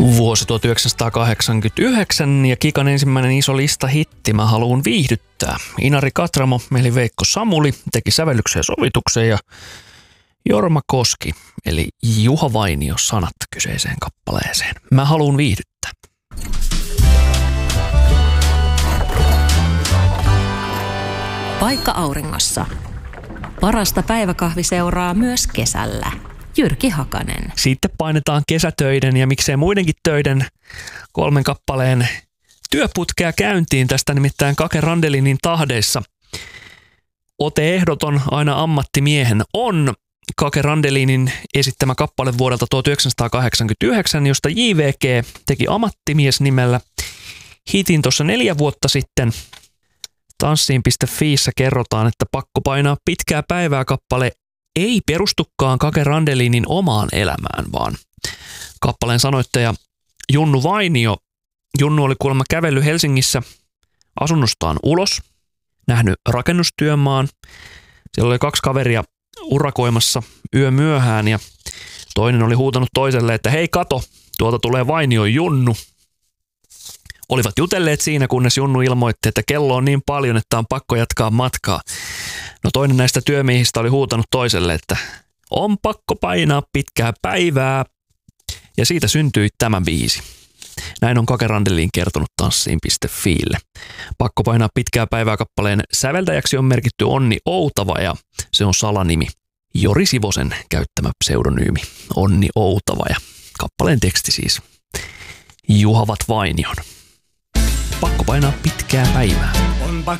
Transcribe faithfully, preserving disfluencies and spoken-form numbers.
Vuosi tuhatyhdeksänsataakahdeksankymmentäyhdeksän ja Kikan ensimmäinen iso lista hitti Mä haluun viihdyttää. Inari Katramo, eli Veikko Samuli, teki sävellyksen ja sovituksen ja Jorma Koski, eli Juha Vainio sanat kyseiseen kappaleeseen. Mä haluun viihdyttää. Paikka auringossa. Parasta päiväkahviseuraa myös kesällä. Jyrki Hakanen. Sitten painetaan kesätöiden ja miksei muidenkin töiden kolmen kappaleen työputkea käyntiin tästä nimittäin Kake Randelinin tahdeissa. Ote ehdoton aina ammattimiehen on Kake Randelinin esittämä kappale vuodelta tuhatyhdeksänsataakahdeksankymmentäyhdeksän, josta J V G teki ammattimies nimellä hitin tuossa neljä vuotta sitten. Tanssiin piste fiissä kerrotaan, että Pakko painaa pitkää päivää kappale ei perustukaan Kake Randelinin omaan elämään, vaan kappaleen sanoittaja Junnu Vainio. Junnu oli kuulemma kävellyt Helsingissä asunnostaan ulos, nähnyt rakennustyömaan. Siellä oli kaksi kaveria urakoimassa yö myöhään ja toinen oli huutanut toiselle, että hei kato, tuolta tulee Vainion Junnu. Olivat jutelleet siinä, kunnes Junnu ilmoitti, että kello on niin paljon, että on pakko jatkaa matkaa. No toinen näistä työmiehistä oli huutanut toiselle, että on pakko painaa pitkää päivää. Ja siitä syntyi tämä biisi. Näin on Kake Randelin kertonut tanssiin piste fiille. Pakko painaa pitkää päivää kappaleen säveltäjäksi on merkitty Onni Outava ja se on salanimi. Jori Sivosen käyttämä pseudonyymi Onni Outava ja kappaleen teksti siis Juhavat Vainion. Pakko painaa pitkää päivää.